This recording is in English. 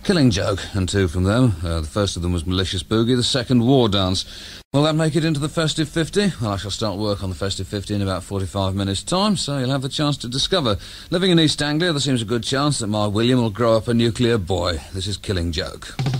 Killing Joke, and two from them. The first of them was Malicious Boogie, the second War Dance. Will that make it into the Festive 50? Well, I shall start work on the Festive 50 in about 45 minutes' time, so you'll have the chance to discover. Living in East Anglia, there seems a good chance that my William will grow up a nuclear boy. This is Killing Joke.